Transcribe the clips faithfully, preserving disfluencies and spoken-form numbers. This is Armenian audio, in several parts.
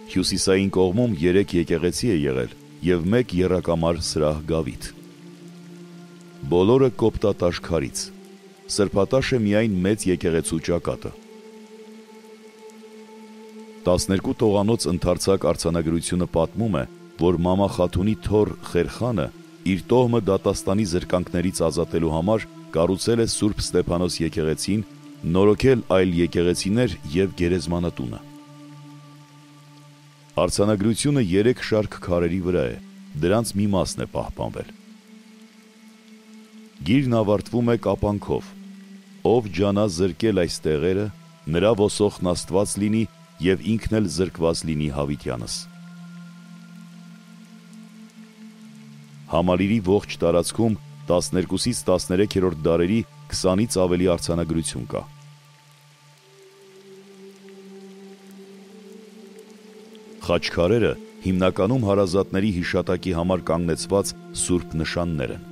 Հյուսիսային կողմում երեք եկեղեցի է եղել և մեկ եռակամար սրահ գավիթ։ Բոլորը կոպտատաշ քարից, սրբատաշ է միայն մեծ եկեղեցու ճակատը։ տասներկու տողանոց ընդարձակ արձանագրությունը պատմում է, որ Մամա Խաթունի թոռ Խերխանը իր տոհմը դատաստանի զրկանքներից ազատելու համար կառուցել է Սուրբ Ստեփանոս եկեղեցին, նորոգել այլ եկեղեցիներ և գերեզմանատունը։ Արձանագրությունը երեք շարք քարերի վրա է, դրանց մի մասն է պահպանվել։ Գիրն ավարտվում է կապանքով. «Ով ջանա զրկել այս տեղերը, նրա ոսոխն Աստված լինի և ինքն էլ զրկված լինի հավիտյանս»։ Համալիրի ողջ տարածքում տասներկուսից տասներեքերորդ դարերի քսանից ավելի արձանագրություն կա։ Խաչքարերը հիմնականում հարազատների հիշատակի համար կանգնեցված սուրբ նշաններ են։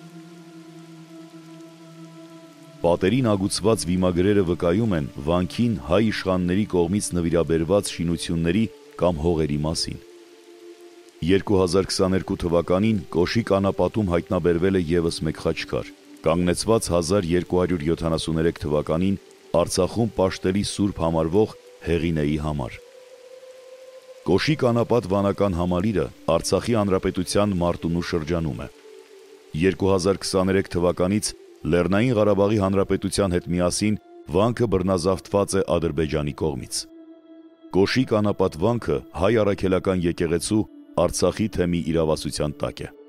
Պատերին ագուցված վիմագրերը վկայում են վանքին հայ իշխանների կողմից նվիրաբերված շինությունների կամ հողերի մասին։ երկու հազար քսաներկու թվականին Կոշիկ անապատում հայտնաբերվել է ևս մեկ խաչքար, կանգնեցված հազար երկու հարյուր յոթանասուներեք թվականին Արցախում պաշտելի սուրբ համարվող Հեղինեի համար։ Կոշիկ անապատ վանական համալիրը Արցախի հանրապետության Մարտունու շրջանում է։ երկու հազար քսաներեք թվականից Լեռնային Ղարաբաղի Հանրապետության հետ միասին վանքը բռնազավթված է Ադրբեջանի կողմից։ Կոշիկ անապատ վանքը հայ առաքելական եկեղեցու Արցախի թեմի իրավասության տակ է։